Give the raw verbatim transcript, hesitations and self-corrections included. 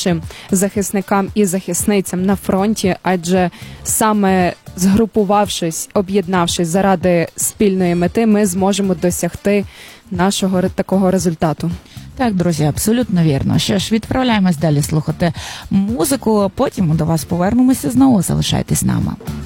нашим захисникам і захисницям на фронті, адже саме згрупувавшись, об'єднавшись заради спільної мети, ми зможемо досягти нашого такого результату. Так, друзі, абсолютно вірно. Що ж, відправляємось далі слухати музику, потім до вас повернемося знову. Залишайтесь з нами.